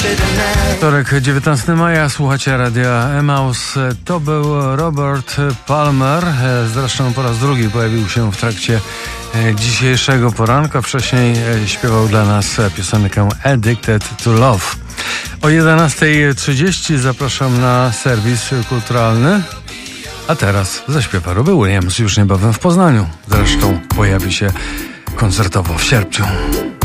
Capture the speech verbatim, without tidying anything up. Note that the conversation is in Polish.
Wtorek, dziewiętnastego maja, słuchacie radia Emaus. To był Robert Palmer. Zresztą po raz drugi pojawił się w trakcie dzisiejszego poranka. Wcześniej śpiewał dla nas piosenkę Addicted to Love. O jedenasta trzydzieści zapraszam na serwis kulturalny. A teraz zaśpiewa Robbie Williams już niebawem w Poznaniu. Zresztą pojawi się koncertowo w sierpniu.